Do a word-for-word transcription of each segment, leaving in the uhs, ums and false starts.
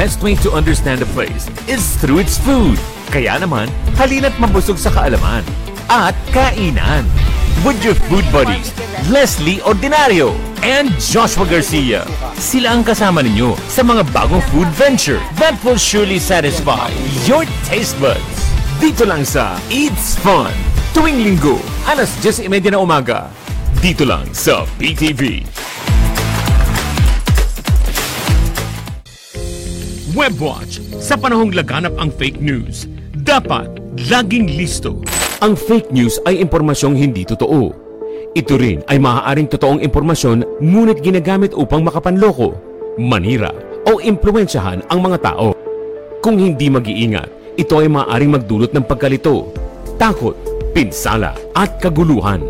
best way to understand a place is through its food. Kaya naman, halina't mabusog sa kaalaman at kainan with your food buddies, Leslie Ordinario and Joshua Garcia. Sila ang kasama ninyo sa mga bagong food venture that will surely satisfy your taste buds. Dito lang sa Eats Fun, tuwing linggo, alas diyes y media na umaga. Dito lang sa P T V. Webwatch, sa panahong laganap ang fake news, dapat laging listo. Ang fake news ay impormasyong hindi totoo. Ito rin ay maaaring totoong impormasyon ngunit ginagamit upang makapanloko, manira o impluwensyahan ang mga tao. Kung hindi mag-iingat, ito ay maaaring magdulot ng pagkalito, takot, pinsala at kaguluhan.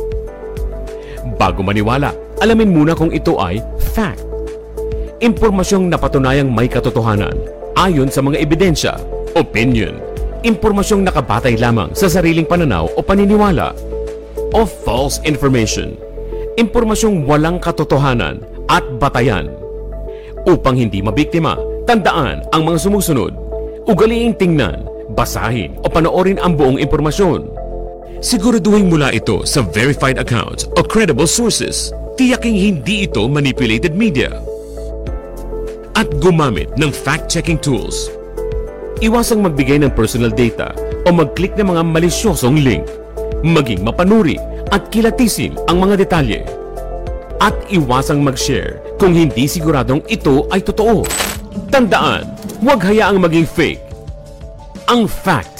Bago maniwala, alamin muna kung ito ay fact. Impormasyong napatunayang may katotohanan ayon sa mga ebidensya, opinion, impormasyong nakabatay lamang sa sariling pananaw o paniniwala, o false information, impormasyong walang katotohanan at batayan. Upang hindi mabiktima, tandaan ang mga sumusunod. Ugaliing tingnan, basahin o panoorin ang buong impormasyon. Siguraduhin mula ito sa verified accounts o credible sources. Tiyaking hindi ito manipulated media. At gumamit ng fact-checking tools. Iwasang magbigay ng personal data o mag-click ng mga malisyosong link. Maging mapanuri at kilatisin ang mga detalye. At iwasang mag-share kung hindi siguradong ito ay totoo. Tandaan, huwag hayaang maging fake. Ang fact